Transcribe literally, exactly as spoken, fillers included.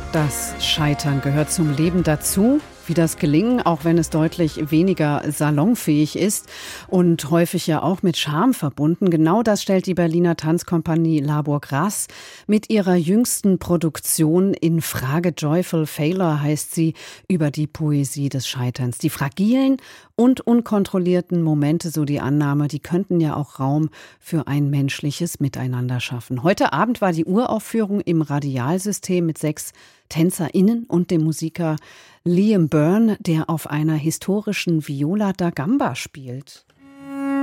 Das Scheitern gehört zum Leben dazu. Wie das Gelingen, auch wenn es deutlich weniger salonfähig ist und häufig ja auch mit Scham verbunden. Genau das stellt die Berliner Tanzkompanie Labor Gras mit ihrer jüngsten Produktion in Frage. Joyful Failure heißt sie, über die Poesie des Scheiterns. Die fragilen und unkontrollierten Momente, so die Annahme, die könnten ja auch Raum für ein menschliches Miteinander schaffen. Heute Abend war die Uraufführung im Radialsystem mit sechs TänzerInnen und dem Musiker Liam Byrne, der auf einer historischen Viola da Gamba spielt.